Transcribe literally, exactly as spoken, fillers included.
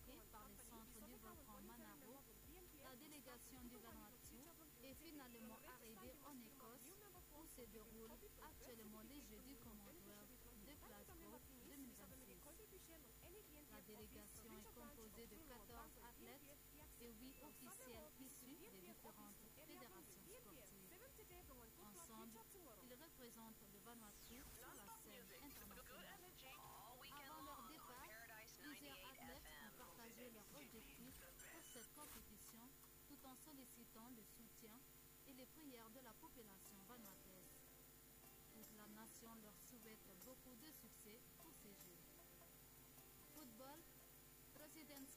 embarquée par le centre du volcan Manaro, la délégation du Vanuatu est finalement arrivée en Écosse où se déroulent actuellement les Jeux du Commonwealth de Glasgow deux mille vingt-six. La délégation est composée de quatorze athlètes et huit officiels issus des différentes fédérations sportives. Ensemble, ils représentent le Vanuatu sur la scène internationale. Avant leur départ, plusieurs athlètes ont partagé leurs objectifs pour cette compétition tout en sollicitant le soutien et les prières de la population vanuataise. Toute la nation leur souhaite beaucoup de succès pour ces Jeux. Football, President's